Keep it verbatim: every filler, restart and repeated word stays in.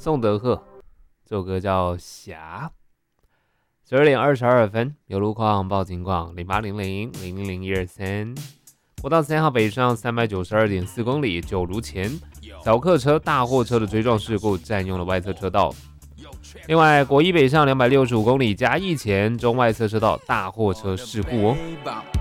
宋德赫，这首歌叫《霞》。十二点二十二分，有路况报警况零八零零零零零一二三。国道三号北上三百九十二点四公里，九如前小客车、大货车的追撞事故占用了外侧车道。另外，国一北上两百六十五公里，嘉义前中外侧车道大货车事故哦。